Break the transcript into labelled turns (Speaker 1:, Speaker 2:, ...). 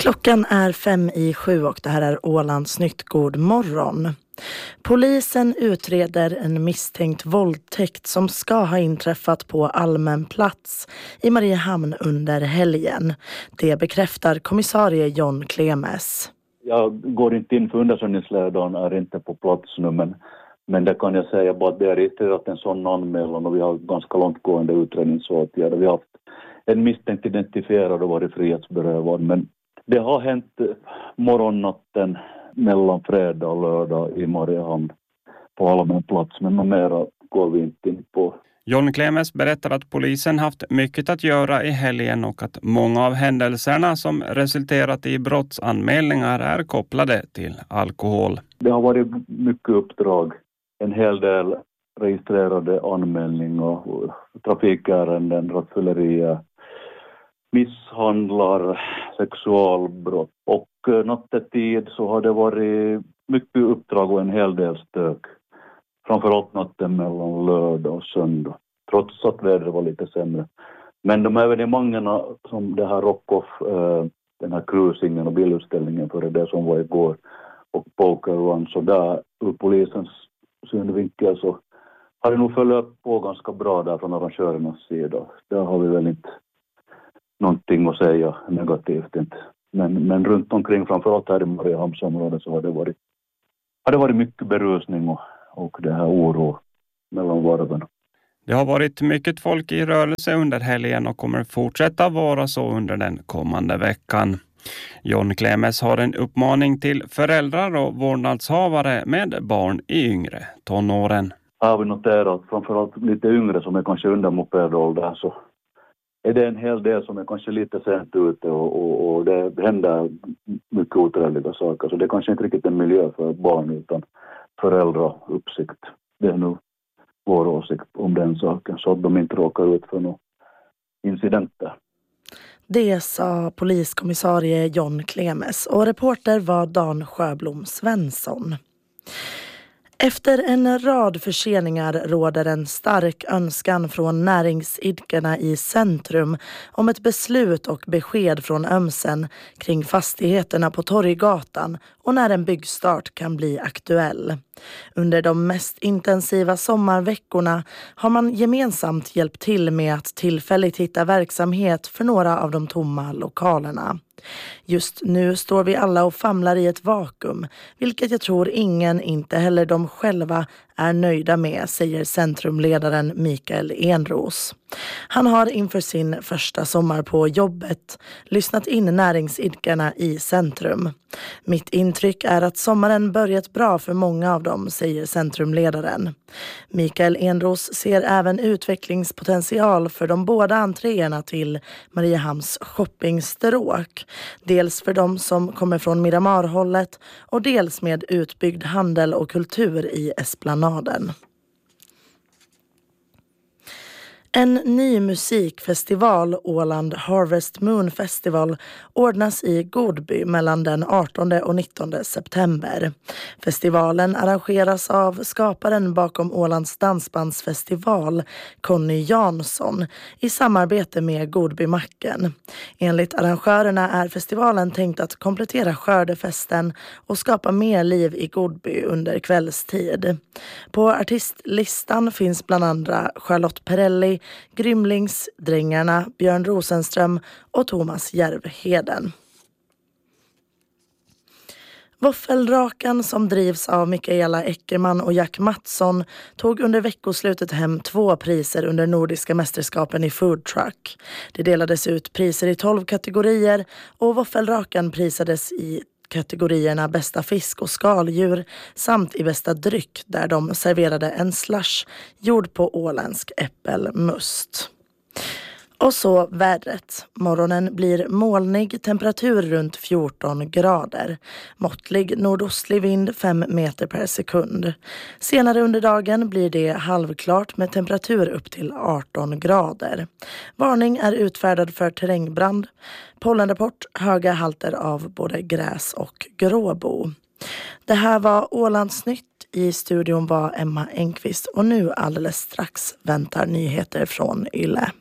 Speaker 1: Klockan är 6:55 och det här är Ålandsnytt. God morgon. Polisen utreder en misstänkt våldtäkt som ska ha inträffat på allmän plats i Mariehamn under helgen. Det bekräftar kommissarie John Klemes.
Speaker 2: Jag går inte in för undersökningsledaren, är inte på plats nu, men det kan jag säga bara att det är registrerat en sån anmälan och vi har ganska långtgående utredningsåtgärder. Vi har haft en misstänkt identifierad och varit frihetsberövad, men det har hänt morgonnatten mellan fredag och lördag i Mariehamn på allmän plats, men mera går vi inte in på.
Speaker 3: John Klemes berättar att polisen haft mycket att göra i helgen och att många av händelserna som resulterat i brottsanmälningar är kopplade till alkohol.
Speaker 2: Det har varit mycket uppdrag, en hel del registrerade anmälningar och trafikärenden, rattfyllerier, misshandlar, sexualbrott och nattetid så har det varit mycket uppdrag och en hel del stök. Framförallt natten mellan lördag och söndag, trots att vädret var lite sämre. Men de evenemangerna som det här Rockoff, den här cruisingen och bilutställningen för det som var igår och poker run, så där ur polisens synvinkel så har det nog följt på ganska bra där från arrangörernas sida. Där har vi väl inte någonting att säga negativt inte. Men runt omkring, framförallt här i Mariehamnsområdet, så har det varit mycket berusning och det här oro mellan varven.
Speaker 3: Det har varit mycket folk i rörelse under helgen och kommer fortsätta vara så under den kommande veckan. John Klemes har en uppmaning till föräldrar och vårdnadshavare med barn i yngre tonåren.
Speaker 2: Har vi noterat framförallt lite yngre som är kanske under mopedåldern, så är det en hel del som är kanske lite sent ute och det händer mycket otrevliga saker. Så det är kanske inte riktigt en miljö för barn utan föräldrauppsikt. Det är nog vår åsikt om den saken, så att de inte råkar ut för några incidenter.
Speaker 1: Det sa poliskommissarie John Klemes och reporter var Dan Sjöblom Svensson. Efter en rad förseningar råder en stark önskan från näringsidkarna i centrum om ett beslut och besked från ömsen kring fastigheterna på Torggatan och när en byggstart kan bli aktuell. Under de mest intensiva sommarveckorna har man gemensamt hjälpt till med att tillfälligt hitta verksamhet för några av de tomma lokalerna. Just nu står vi alla och famlar i ett vakuum, vilket jag tror ingen, inte heller de själva, är nöjda med, säger centrumledaren Mikael Enros. Han har inför sin första sommar på jobbet lyssnat in näringsidkarna i centrum. Mitt intryck är att sommaren börjat bra för många av dem, säger centrumledaren. Mikael Enros ser även utvecklingspotential för de båda entréerna till Mariehamns shoppingstråk. Dels för de som kommer från Miramarhållet och dels med utbyggd handel och kultur i Esplanaden. En ny musikfestival, Åland Harvest Moon Festival, ordnas i Godby mellan den 18 och 19 september. Festivalen arrangeras av skaparen bakom Ålands dansbandsfestival, Conny Jansson, i samarbete med Godbymacken. Enligt arrangörerna är festivalen tänkt att komplettera skördefesten och skapa mer liv i Godby under kvällstid. På artistlistan finns bland andra Charlotte Perrelli, Grymlingsdrängarna, Björn Rosenström och Thomas Järvheden. Våffeldraken, som drivs av Mikaela Eckerman och Jack Mattsson, tog under veckoslutet hem 2 priser under Nordiska mästerskapen i food truck. Det delades ut priser i 12 kategorier och Våffeldraken prisades i kategorierna bästa fisk och skaldjur samt i bästa dryck, där de serverade en slush gjord på åländsk äppelmust. Och så vädret. Morgonen blir molnig, temperatur runt 14 grader. Måttlig nordostlig vind 5 meter per sekund. Senare under dagen blir det halvklart med temperatur upp till 18 grader. Varning är utfärdad för terrängbrand. Pollenrapport, höga halter av både gräs och gråbo. Det här var Ålandsnytt. I studion var Emma Engqvist och nu alldeles strax väntar nyheter från Yle.